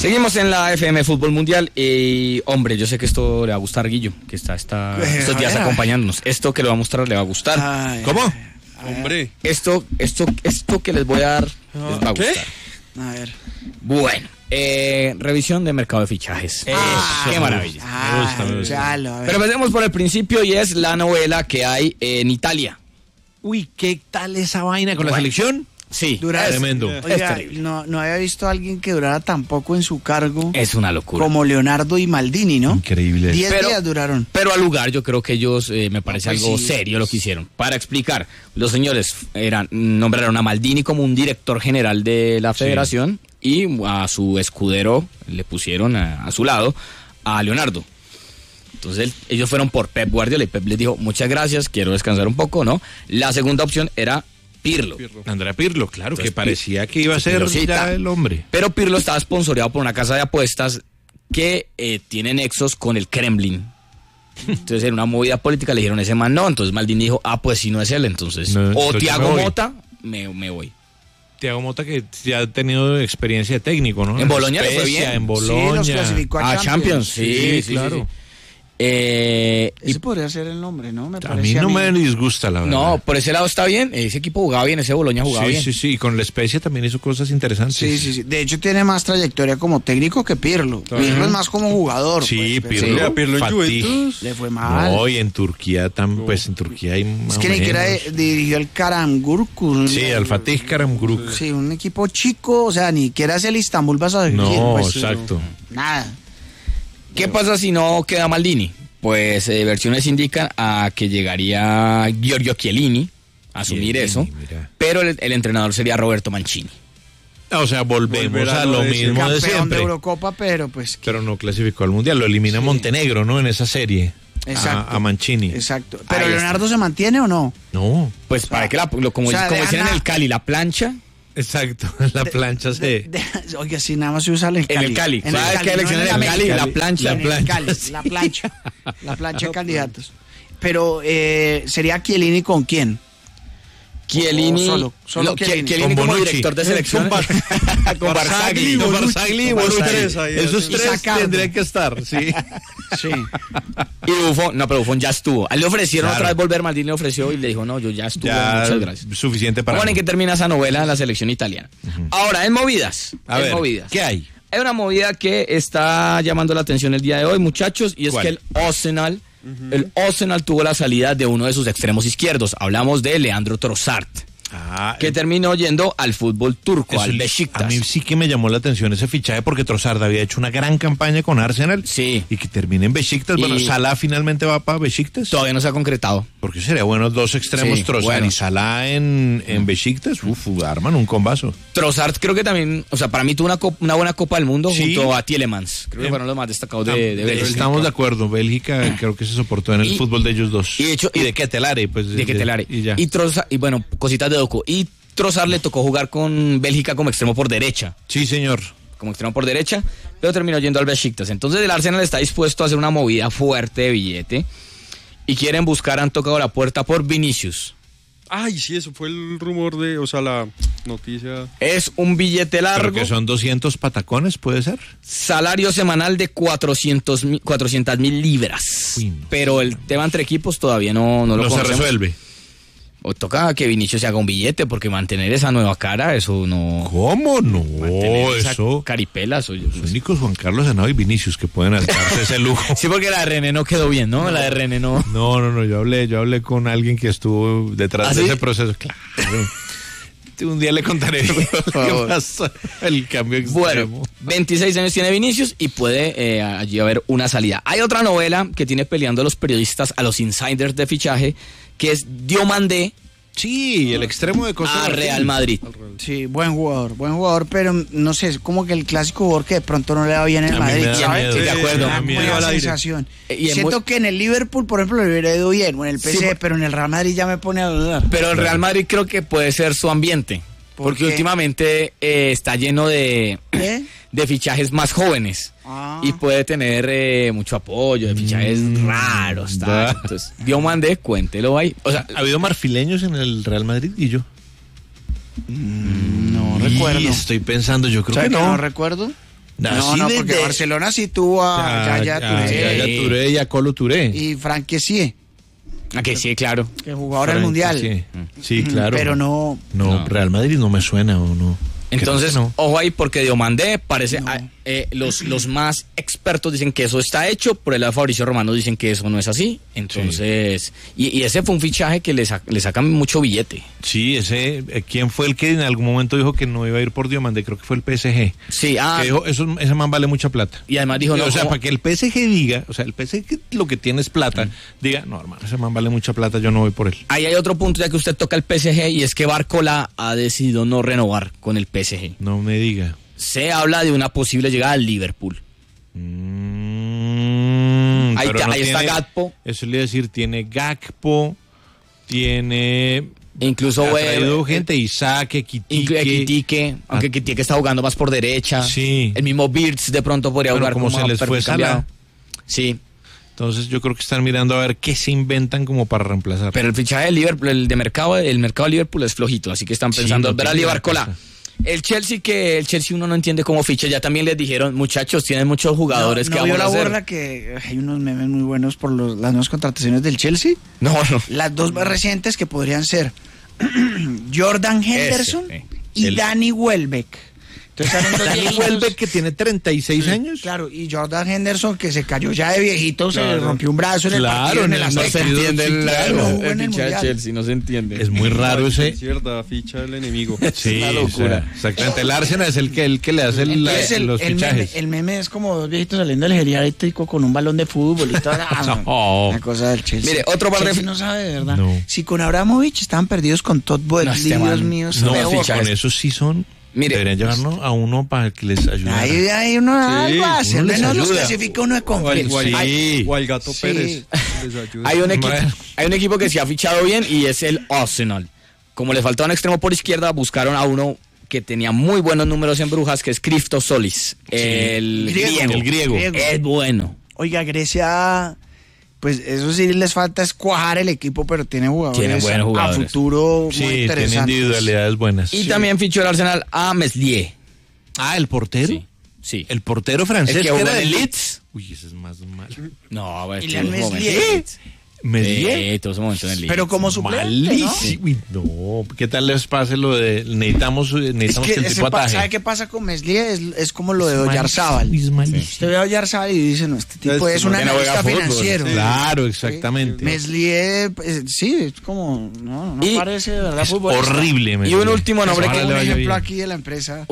Seguimos en la FM Fútbol Mundial y, hombre, yo sé que esto le va a gustar a Guillo, que está estos días acompañándonos. Esto que le va a mostrar le va a gustar. Ay, ¿Cómo? Hombre. Esto que les voy a dar les va a ¿Qué? gustar. A ver. Bueno, revisión de mercado de fichajes. Qué maravilla. Me gusta. Chalo, a ver. Pero empecemos por el principio y es la novela que hay en Italia. Uy, ¿qué tal esa vaina con la selección? Sí, Dura- Tremendo. Oiga, Es terrible. no había visto a alguien que durara tan poco en su cargo es una locura. como Leonardo y Maldini, ¿no? Increíble. 10 Pero- días duraron. Pero al lugar yo creo que ellos, me parece pues algo sí. serio lo que hicieron. Para explicar, los señores nombraron a Maldini como un director general de la federación y a su escudero le pusieron a su lado a Leonardo. Entonces ellos fueron por Pep Guardiola y Pep les dijo, muchas gracias, quiero descansar un poco, ¿no? La segunda opción era Pirlo. Andrea Pirlo, claro, Entonces, que parecía que iba a ser Pirlosita. ya el hombre. Pero Pirlo estaba sponsoreado por una casa de apuestas que tiene nexos con el Kremlin. Entonces, en una movida política le dijeron ese man no. Entonces Maldini dijo, pues si no es él, entonces No, o entonces Thiago me voy. Motta, me voy. Thiago Motta que ya ha tenido experiencia de técnico, ¿no? En Boloña le fue Spezia, bien. En Boloña. Sí, los clasificó a Champions, Champions. sí, claro. sí. Y Ese podría ser el nombre, ¿no? Me A mí parece no me disgusta, la verdad. no, por ese lado está bien. Ese equipo jugaba bien, ese Boloña jugaba bien. Sí, y con la Spezia también hizo cosas interesantes. Sí. De hecho, tiene más trayectoria como técnico que Pirlo. Pirlo es más como jugador. Sí, pues, Pirlo. pero Pirlo en Fatih. Juventus. le fue mal. No, y en Turquía pues en Turquía hay más es que o ni siquiera menos. dirigió el Karagümrük. Sí, al Fatih Karagümrük. Sí, un equipo chico, o sea, ni siquiera es el Istanbul Basaksehir. No, pues, exacto. Nada. ¿Qué pasa si no queda Maldini? Pues versiones indican a que llegaría Giorgio Chiellini a asumir Chiellini, eso, mira. pero el entrenador sería Roberto Mancini. O sea, volvemos Volver a a lo lo de mismo de Campeón de siempre. Eurocopa, pero pues... Pero no clasificó al Mundial, lo elimina Montenegro, ¿no? En esa serie. Exacto. A Mancini. Exacto. ¿Pero Ahí está. Leonardo se mantiene o no? No, Pues para que como o sea, decían en dejan el Cali, la plancha. exacto. La plancha se... Oiga, si nada más se usa en el En Cali. el Cali. En el ¿Sabes Cali, qué no elección en en el Cali? América. La plancha. En el Cali, la plancha. La plancha de candidatos. Pero, ¿sería Chiellini con quién? Chiellini, Solo Chiellini. Chiellini Con como Bonucci. director de selección. Con Barzagli. Con Barzagli y Bonucci. tres ahí, Esos así. tres Sacardo. tendrían que estar, sí. Sí. Y Buffon, no, pero Buffon ya estuvo. A él le ofrecieron Claro. otra vez volver, Maldini le ofreció y le dijo, no, yo ya estuve, Ya muchas gracias. suficiente para... Bueno, ¿en qué termina esa novela de la selección italiana? Ahora, en movidas. A en ver, movidas. ¿qué hay? Hay una movida que está llamando la atención el día de hoy, muchachos, y es ¿Cuál? que el Arsenal tuvo la salida de uno de sus extremos izquierdos. Hablamos de Leandro Trossard, que terminó yendo al fútbol turco, al a Beşiktaş. mí sí que me llamó la atención ese fichaje porque Trossard había hecho una gran campaña con Arsenal. Sí. Y que termine en Beşiktaş. Bueno, Y- Salah finalmente va para Beşiktaş. Todavía no se ha concretado. Porque sería bueno dos extremos, Sí, Trossard bueno. y Salah en Beşiktaş. Arman un combazo. Trossard creo que también, o sea, para mí tuvo una buena Copa del Mundo Sí. junto a Tielemans. Creo que fueron los más destacados de Bélgica. Estamos de acuerdo. Bélgica creo que se soportó en el Y- fútbol de ellos dos. y de hecho- de Ketelare, pues. De Ketelare. Y ya. Y bueno, cositas de Doku. Y Trossard le tocó jugar con Bélgica como extremo por derecha. Sí, señor. Como extremo por derecha, pero terminó yendo al Beşiktaş. Entonces el Arsenal está dispuesto a hacer una movida fuerte de billete y han tocado la puerta por Vinicius. Ay, sí, eso fue el rumor o sea, la noticia. Es un billete Pero largo, que son 200 patacones, ¿puede ser? salario semanal de 400.000 libras. Uy, no. Pero el tema entre equipos todavía no lo No se conocemos. resuelve. O toca que Vinicius se haga un billete, porque mantener esa nueva cara, eso no... ¿Cómo no? mantener esa Eso. caripela, eso yo- Los únicos Juan Carlos Henao y Vinicius que pueden darse ese lujo. Sí, porque la de René no quedó bien, ¿no? La de René no... No, yo hablé con alguien que estuvo detrás ¿Ah, de sí? ese proceso. Claro. Un día le contaré qué pasó. El cambio extremo. Bueno, 26 años tiene Vinicius y puede allí haber una salida. Hay otra novela que tiene peleando a los periodistas, a los insiders de fichaje, que es Diomandé Sí, el extremo de Costa a de Marfil. Real Madrid. Sí, buen jugador, pero no sé, es como que el clásico jugador que de pronto no le va bien en A mí Madrid, me da ¿sabes? miedo. Sí, de acuerdo. Me da Me da buena miedo al aire. sensación. Y es Siento muy- que en el Liverpool, por ejemplo, le hubiera ido bien, o en el PSG, Sí, pero en el Real Madrid ya me pone a dudar. Pero el Real Madrid creo que puede ser su ambiente. ¿Por Porque qué? últimamente está lleno de fichajes más jóvenes. Ah. Y puede tener mucho apoyo de fichajes raros. Tal. da. Entonces, Diomandé, cuéntelo ahí. O sea, ¿Ha habido marfileños en el Real Madrid y yo? No recuerdo. Estoy pensando, yo creo ¿Sabe que que no. no recuerdo? No, porque Barcelona sí tuvo a Yaya Touré y a Colo Touré. y Frank Kessie, Que sí, claro. que jugó ahora el Mundial. Sí, claro. Pero no. No, Real Madrid no me suena o no. Entonces, Creo que no. ojo ahí, porque Diomandé parece... los más expertos dicen que eso está hecho, por el lado de Fabricio Romano dicen que eso no es así. Entonces, y ese fue un fichaje que le sacan mucho billete. Sí, ¿quién fue el que en algún momento dijo que no iba a ir por Diomandé? Creo que fue el PSG. Sí, Que dijo, ese man vale mucha plata. y además dijo... O sea, ¿cómo? para que el PSG diga, o sea, el PSG lo que tiene es plata, diga, no, hermano, ese man vale mucha plata, yo no voy por él. Ahí hay otro punto ya que usted toca el PSG, y es que Barcola ha decidido no renovar con el PSG. No me diga. Se habla de una posible llegada al Liverpool. Ahí está Gakpo. Eso le iba a decir, tiene Gakpo, tiene... Incluso ha traído gente, Isaac, Ekitike, aunque Ekitike está jugando más por derecha. Sí. El mismo Birds de pronto podría Bueno, jugar como se les fue cambiado. Salah. Sí, Entonces yo creo que están mirando a ver qué se inventan como para reemplazar. pero el fichaje de Liverpool, el mercado de Liverpool es flojito, así que están pensando no ver a tiene Barcola. cosa. El Chelsea uno no entiende cómo ficha, ya también les dijeron, muchachos, tienen muchos jugadores que ¿No vamos vio la a hacer. borra que hay unos memes muy buenos por las nuevas contrataciones del Chelsea? No. Las dos más recientes que podrían ser Jordan Henderson y Danny Welbeck. Entonces salen dos Dani viejitos. Welbeck, que tiene 36 años. Claro, y Jordan Henderson, que se cayó ya de viejito, se rompió un brazo en el partido, en el no Azteca. se entiende Sí, claro, no jugó en el fichaje de Mundial. Chelsea, no se entiende. Es muy raro ese. Cierta ficha del enemigo. Sí, una locura. o sea, exactamente. El Arsenal es el que le hace Entonces, los fichajes. el meme es como dos viejitos saliendo del geriátrico con un balón de fútbol y toda No. una cosa del Chelsea. Mire, otro par de Chelsea no sabe de verdad. No. Si con Abramovich estaban perdidos con Todd Boehly, No, este Dios man. mío, No, Peor. sí, fichajes. con eso sí son. Mire, Deberían llevarnos a uno para que les ayude. ahí uno algo hace, al uno les menos los ayuda. clasifica uno de confianza. Sí. O al Gato Sí. Pérez. Les ayuda. hay un equipo que se ha fichado bien y es el Arsenal. Como le faltaba un extremo por izquierda, buscaron a uno que tenía muy buenos números en Brujas, que es Christos Solis, el griego. Es bueno. Oiga, Grecia, pues eso sí les falta es cuajar el equipo, pero tiene jugadores, Tiene buenos jugadores. a futuro muy Sí, tiene interesantes. individualidades buenas. Y también fichó el Arsenal a Meslier. Ah, ¿el portero? Sí. El portero francés. El que jugó era en el de Leeds. Uy, ese es más mal. No, a ver, ¿Y sí, la jugó en el Meslier? Leeds. ¿Medellín? Todo ese momento en el Leeds. Pero como suplente, ¿no? Malísimo. Uy, no, ¿qué tal les pase lo de necesitamos Es que el tipo ataje? ¿sabe qué pasa con Meslier? Es como lo de Oyarzábal. Es malísimo. Usted ve a Oyarzábal y dice, no, este tipo Este es un que no juega analista fútbol. financiero. Claro, exactamente. Meslier, pues, sí, es como, no Y parece de verdad Es futbolista. horrible. Y un Medellín. último nombre Ojalá que le Un vaya ejemplo bien. aquí de la empresa.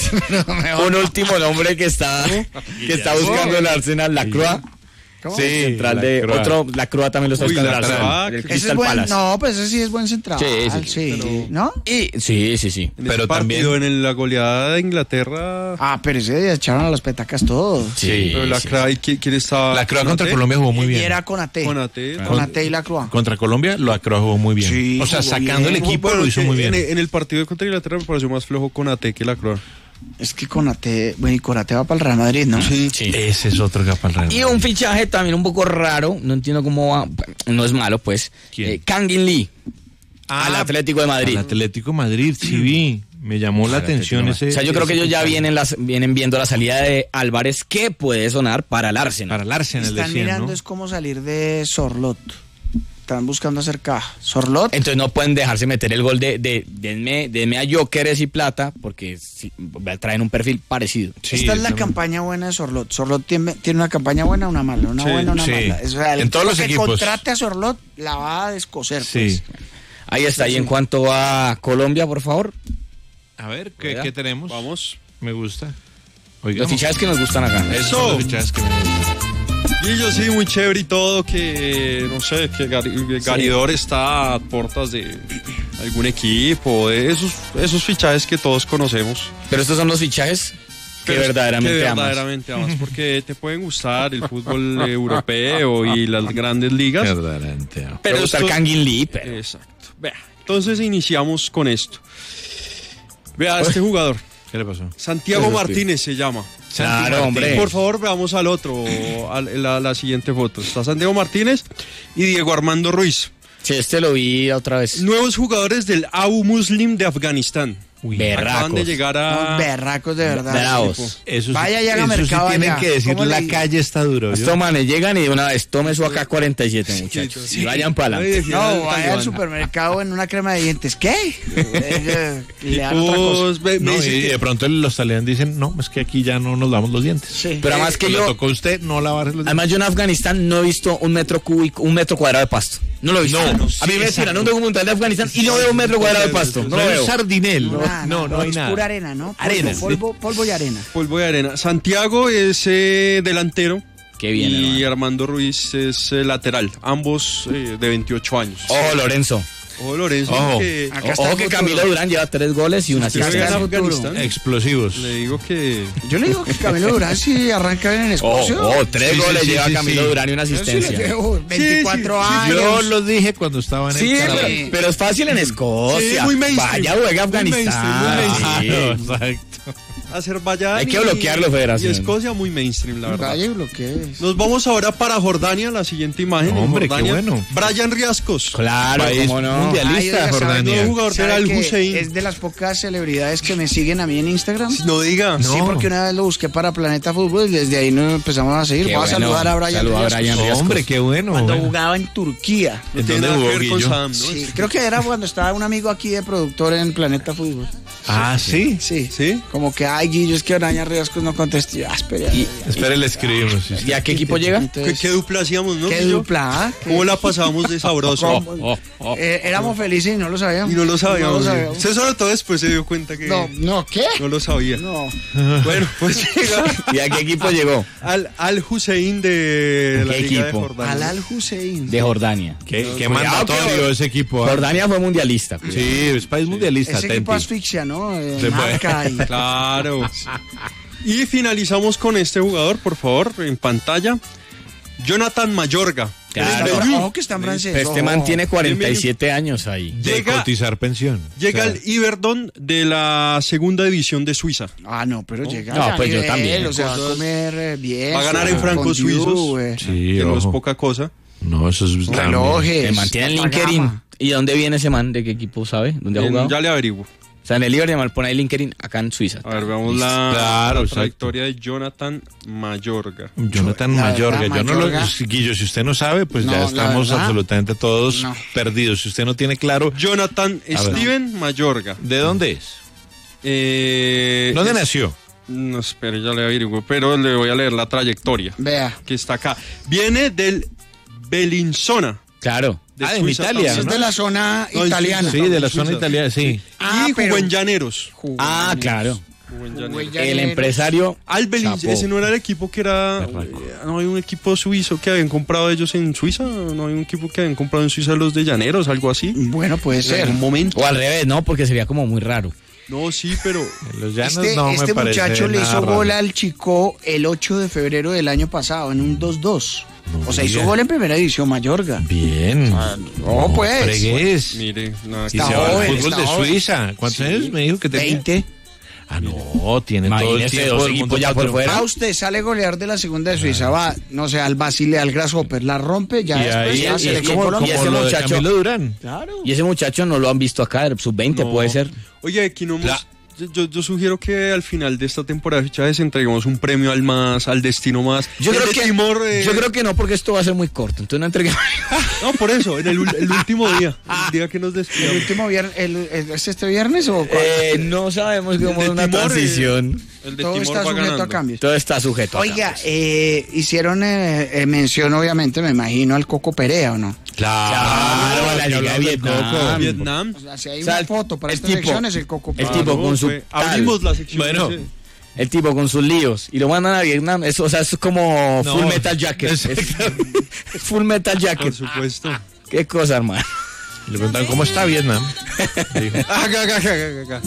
un último nombre que está buscando el Arsenal, la Croix. ¿Cómo? Sí, central la de Croix. otro, la Croix también lo está Uy, buscando el la Arsenal. Croix. El Ese Crystal es buen, Palace. no, pues ese sí es buen central. Sí, pero- ¿no? Y sí. En Pero ese partido, también- en la goleada de Inglaterra. Pero ese día echaron a las petacas todos. Sí, Pero la sí. Cray, ¿quién estaba? La Croix contra ¿Conate? Colombia jugó muy Y bien. era Konaté. Konaté. Konaté y la Croix. Contra Colombia, la Croix jugó muy bien. Sí, o sea, jugó sacando bien. el equipo Bueno, lo hizo que muy bien. En el partido contra Inglaterra me pareció más flojo Konaté que la Croix. Es que Konaté, bueno, y Konaté va para el Real Madrid, ¿no? Sí. Ese es otro capa al Real Y Madrid. un fichaje también un poco raro, no entiendo cómo va, no es malo pues. ¿Quién? Kangin Lee, al Atlético de Madrid. Al Atlético de Madrid, sí vi. Me llamó la atención ese. O sea, yo creo que ese ellos ya fichaje. vienen viendo la salida de Álvarez, que puede sonar para el Arsenal. Para el Arsenal, Están decían, mirando ¿no? es cómo salir de Sorlot. Están buscando hacer caja. Sorlot. Entonces no pueden dejarse meter el gol de denme a Jóqueres y plata, porque traen un perfil parecido. Sí, Esta es la también. campaña buena de Sorlot. Sorlot tiene una campaña buena, una mala. Una Sí, buena, una sí. mala. O sea, el En todos equipo los que equipos. contrate a Sorlot la va a descoser. Sí. Pues. Ahí está. Y en cuanto a Colombia, por favor, A ver, ¿Verdad? ¿qué tenemos? Vamos. Me gusta. Oiga, los fichajes que nos gustan acá. Esos son los fichajes que me gustan. Y yo sí, muy chévere y todo, que no sé, que Garidor está a puertas de algún equipo, de esos fichajes que todos conocemos. Pero estos son los fichajes que verdaderamente amas. verdaderamente amas, porque te pueden gustar el fútbol europeo y las grandes ligas. Verdaderamente. Pero Pero está el esto- Kangin Lee, pero... Exacto. Vea, entonces iniciamos con esto. Vea, este jugador, ¿Qué le pasó? Santiago Eso, Martínez se llama. Claro, hombre. Por favor, veamos al otro, la siguiente foto. Está Santiago Martínez y Diego Armando Ruiz. Sí, este lo vi otra vez. Nuevos jugadores del Abu Muslim de Afganistán. Berracos. de llegar a... Berracos de verdad. Bravos. Eso Vaya y haga mercado sí tienen allá. que decir, ¿Cómo la le- calle está duro. ¿yo? Estos manes llegan y de una vez tome su AK-47, muchachos. Y vayan para adelante. No, vaya al supermercado en una crema de dientes. ¿Qué? Le dan otra cosa. No, y de pronto los talibanes dicen, no, es que aquí ya no nos lavamos los dientes. Sí. Pero además que Le yo, tocó a usted no lavarse los dientes. además yo en Afganistán no he visto un metro cúbico, un metro cuadrado de pasto. No lo he visto. No, a mí me tiran un documental de Afganistán y no veo un metro cuadrado de pasto. No No lo hay un veo. sardinel. Nada, No hay es nada. pura arena, ¿no? Arena. Polvo y arena. Polvo de arena. Santiago es delantero. Qué bien, Y hermano. Armando Ruiz es lateral. Ambos de 28 años. Ojo, Lorenzo. Ojo, Lorenzo. Ojo. Que Acá está Ojo el que futuro. Camilo Durán lleva 3 goles y una usted juega en asistencia. el futuro. Afganistán. Explosivos. Le digo que... Yo le digo que Camilo Durán sí arranca bien en Escocia. Oh, 3 Sí, sí, goles sí, lleva sí, Camilo sí. Durán y una Yo sí le asistencia. llevo 24 Sí, sí, años. Yo los dije cuando estaba en Sí, el pero- canal. pero es fácil en Escocia. Sí, muy mainstream. Vaya, juega Muy Afganistán. mainstream, muy Claro, exacto. Azerbaiyán Hay que bloquearlo, Federación. Y Escocia muy mainstream, la verdad. Vaya y lo que es. Nos vamos ahora para Jordania, la siguiente imagen. En Hombre, qué Jordania, bueno. Brian Riascos. Claro, País cómo no. mundialista, Ay, oiga, ¿sabe Jordania. nuevo jugador ¿Sabe era el que Hussein? es de las pocas celebridades que me siguen a mí en Instagram? No diga. No. Sí, porque una vez lo busqué para Planeta Fútbol y desde ahí nos empezamos a seguir. Qué Voy a bueno. saludar a Brian Saluda a Riascos. Brian Riascos. Hombre, qué bueno. Cuando bueno. jugaba en Turquía. No ¿En tiene dónde nada que jugó ver con Guillo? Sam, ¿no? Sí, creo que era cuando estaba un amigo aquí de productor en Planeta Fútbol. Ah, sí. Sí. ¿Sí? Como que, ay, Guillo, es que Brian Riascos no contestó. Y yo, espera. Espere, le escribimos. Sí, sí. ¿Y a qué equipo llega? ¿Qué dupla hacíamos, no? ¿Qué Guillo? dupla? ¿Ah? ¿Qué- ¿Cómo la pasábamos de sabroso? ¿Cómo? Éramos felices y no lo sabíamos. Y no lo sabíamos. No lo sí. sabíamos. Usted sobre todo después se dio cuenta que No, ¿qué? no lo sabía. No. Bueno, pues llega ¿Y a qué equipo llegó? al Hussein de la ¿Qué Liga equipo? de Jordania. Al Hussein. De Jordania. Qué Cuidado mandatorio que ese equipo. ¿ah? Jordania fue mundialista. cuidado. Sí, es país mundialista. Ese equipo atenti. asfixia, ¿no? Se Marca y- Claro. Y finalizamos con este jugador, por favor, en pantalla. Jonathan Mayorga. Claro. Ojo que está en francés. Este ojo. man tiene 47 años ahí. De Llega- cotizar pensión. Llega O sea, al Iberdon de la segunda división de Suiza. Ah, no, pero llega No, a pues yo nivel, también. O sea, va a comer bien. Va a ganar en su- francos fondue, suizos. Sí, Que no es ojo. poca cosa. No, eso es también. Relojes. Se mantiene el alta LinkedIn. gama. ¿Y de dónde viene ese man? ¿De qué equipo sabe? ¿Dónde ha jugado? Ya le averiguo. O sea, en el Liverpool pone ahí LinkedIn acá en Suiza. A ver, veamos Listo. Claro, la exacto. trayectoria de Jonathan Mayorga. Jonathan La Mayorga. verdad, Yo no lo. Mayorga. Guillo, si usted no sabe, pues No, ya la estamos verdad, absolutamente todos no. perdidos. Si usted no tiene claro, Jonathan ver. Steven Mayorga. ¿de dónde es? ¿Dónde es- nació? No, espere, ya le averiguo, pero le voy a leer la trayectoria Vea. que está acá. Viene del Bellinzona. Claro. De Ah, en Suiza Italia, Es también. de la zona No, en italiana. Sí, de la Suiza. zona italiana, sí. Ah, y pero- jugó en Llaneros. Ah, claro. Jugó en Jugó Llaneros. en Llaneros. El empresario. Al Belin, Chapo. ese no era el equipo que era. No hay un equipo suizo que habían comprado ellos en Suiza. No hay un equipo que habían comprado en Suiza los de Llaneros, algo así. Bueno, puede En ser. algún momento. O al revés, no, porque sería como muy raro. No, sí, pero. En los llanos Este, no este me parece muchacho le nada hizo raro. gol al Chico el 8 de febrero del año pasado en un 2-2. No O sea, hizo diga. gol en primera división, Mayorga. Bien. no, pues. fregues. Mire, nada, Y Está se va al joven, fútbol está de joven. Suiza. ¿Cuántos años me dijo que tenía? 20. Ah, no, tiene todo el Imagínese, tiempo dos del mundo equipos ya por para fuera. Ah, usted sale goleador de la segunda de Suiza, va, no sé, al Basile, al Grasshopper, la rompe, ya Y después ahí ya es se le como, Colombia. y ese como lo de muchacho- Camilo Durán. Claro. Y ese muchacho no lo han visto acá, sub-20 No. puede ser. Oye, aquí no hemos. Yo sugiero que al final de esta temporada de fichajes entreguemos un premio al destino más. Yo El creo, de que, Timor, yo creo que no, porque esto va a ser muy corto. Entonces no entreguemos. No, por eso, en el último día. El día que nos ¿El despidamos. último viernes, ¿es este viernes o cuál? No sabemos cómo de es una Timor, transición. El de Todo Timor está va sujeto ganando. a cambios. Todo está sujeto a Oiga, cambios. hicieron mención, obviamente, me imagino, al Coco Perea, ¿o no? Claro, la Liga de Vietnam. Vietnam. O sea, si hay O sea, una foto para el estas tipo- elecciones, el Coco Perea. tipo no, con su fue- tal. Abrimos la sección. Bueno. ese. El tipo con sus líos. Y lo mandan a Vietnam. Eso, o sea, eso es como No. Full Metal Jacket. Es Full Metal Por Jacket. supuesto. Qué cosa, hermano. Le preguntaron cómo está Vietnam. Dijo, Acá.